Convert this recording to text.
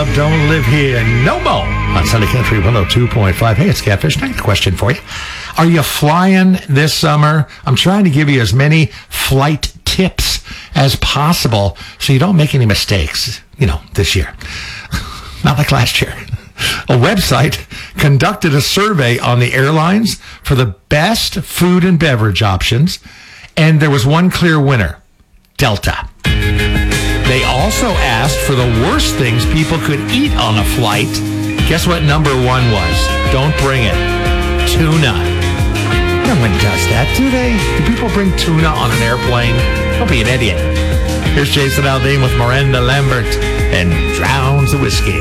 Love Don't Live Here No More on Sunday Country 102.5. Hey, it's Catfish. Next question for you. Are you flying this summer? I'm trying to give you as many flight tips as possible so you don't make any mistakes, this year. Not like last year. A website conducted a survey on the airlines for the best food and beverage options, and there was one clear winner, Delta. They also asked for the worst things people could eat on a flight. Guess what number one was? Don't bring it. Tuna. No one does that, do they? Do people bring tuna on an airplane? Don't be an idiot. Here's Jason Aldean with Miranda Lambert and Drowns the Whiskey.